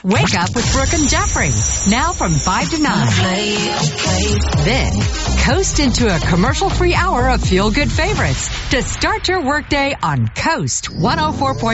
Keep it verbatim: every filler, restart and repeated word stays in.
Wake Up with Brooke and Jeffrey. Now from five to nine. Then, coast into a commercial-free hour of feel-good favorites to start your workday on Coast one oh four point